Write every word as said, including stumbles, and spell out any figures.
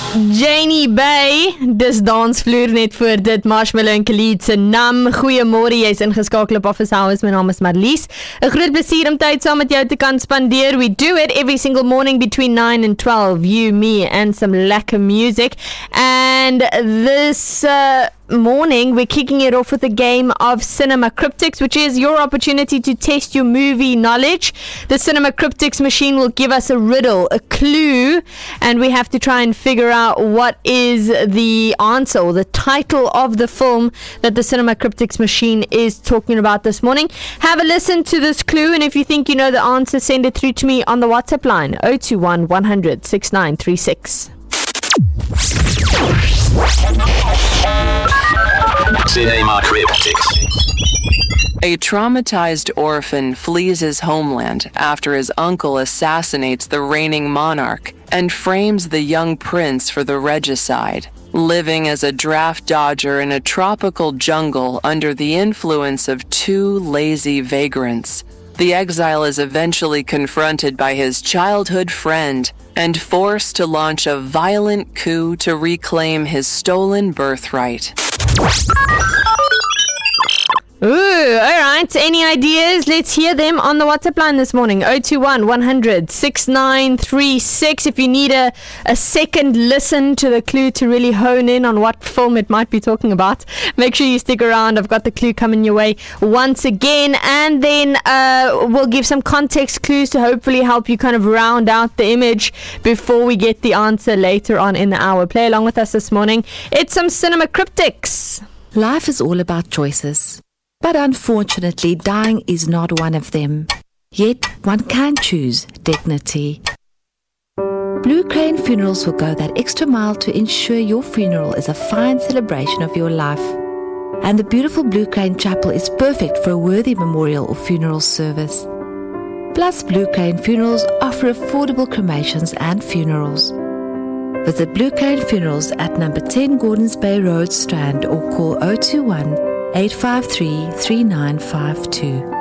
Janie Bay, dis dansvloer net voor dit Marshmallow en Khalid se Nam. Goeiemôre, jy's ingeskakel op Office Hours. My naam is Marlies. 'n Groot plesier om tyd saam met jou te kan spandeer. We do it every single morning between nine and twelve. You, me and some lekker music. And this uh, morning we're kicking it off with a game of Cinema Cryptics, which is your opportunity to test your movie knowledge. The Cinema Cryptics machine will give us a riddle, a clue, and we have to try and figure out what is the answer or the title of the film that the Cinema Cryptics machine is talking about this morning. Have a listen to this clue, and if you think you know the answer, send it through to me on the WhatsApp line oh two one, one hundred, sixty-nine thirty-six. Cinema Cryptics. A traumatized orphan flees his homeland after his uncle assassinates the reigning monarch and frames the young prince for the regicide. Living as a draft dodger in a tropical jungle under the influence of two lazy vagrants, the exile is eventually confronted by his childhood friend and forced to launch a violent coup to reclaim his stolen birthright. Ooh, alright. Any ideas? Let's hear them on the WhatsApp line this morning. oh two one, one hundred, sixty-nine thirty-six. If you need a, a second listen to the clue to really hone in on what film it might be talking about, make sure you stick around. I've got the clue coming your way once again. And then uh, we'll give some context clues to hopefully help you kind of round out the image before we get the answer later on in the hour. Play along with us this morning. It's some Cinema Cryptics. Life is all about choices. But unfortunately, dying is not one of them. Yet, one can choose dignity. Blue Crane Funerals will go that extra mile to ensure your funeral is a fine celebration of your life. And the beautiful Blue Crane Chapel is perfect for a worthy memorial or funeral service. Plus, Blue Crane Funerals offer affordable cremations and funerals. Visit Blue Crane Funerals at number ten Gordons Bay Road, Strand, or call oh two one, eight five three, three nine five two.